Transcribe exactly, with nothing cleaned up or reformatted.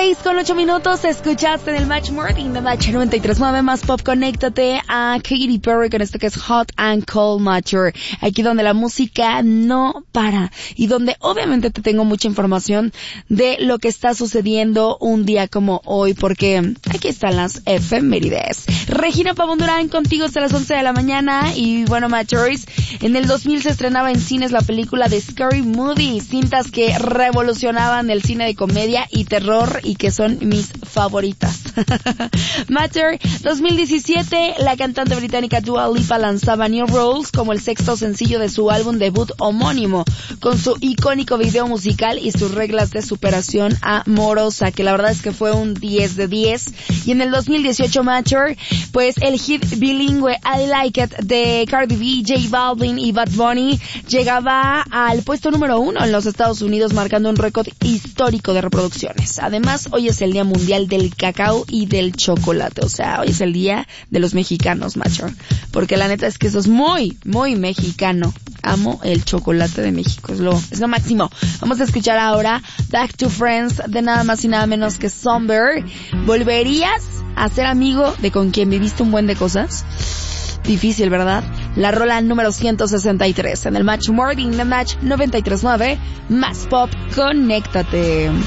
seis con ocho minutos, escuchaste en el Match Morning de Match noventa y tres punto nueve más pop. Conéctate a Katy Perry con esto que es Hot and Cold Mature, aquí donde la música no para y donde obviamente te tengo mucha información de lo que está sucediendo un día como hoy, porque aquí están las efemérides. Regina Pavón Durán contigo hasta las once de la mañana. Y bueno, Matchers, en el dos mil se estrenaba en cines la película de Scary Movie, cintas que revolucionaban el cine de comedia y terror y que son mis favoritas. Matter, dos mil diecisiete, la cantante británica Dua Lipa lanzaba New Rules como el sexto sencillo de su álbum debut homónimo, con su icónico video musical y sus reglas de superación amorosa, que la verdad es que fue un diez de diez. Y en el dos mil dieciocho, Matter, pues el hit bilingüe I Like It de Cardi B, J Balvin y Bad Bunny llegaba al puesto número uno en los Estados Unidos, marcando un récord histórico de reproducciones. Además, hoy es el Día Mundial del Cacao y del Chocolate, o sea, hoy es el día de los mexicanos, macho, porque la neta es que eso es muy, muy mexicano. Amo el chocolate de México, es lo, es lo máximo. Vamos a escuchar ahora Back to Friends de nada más y nada menos que Somber. ¿Volverías a ser amigo de con quien viviste un buen de cosas? Difícil, ¿verdad? La rola número ciento sesenta y tres en el Match Morning de Match noventa y tres punto nueve más pop. Conéctate.